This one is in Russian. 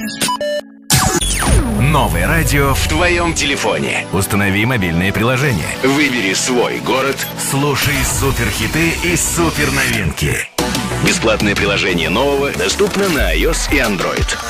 Новое радио в твоем телефоне. Установи мобильное приложение. Выбери свой город. Слушай суперхиты и суперновинки. Бесплатное приложение Нового доступно на iOS и Android.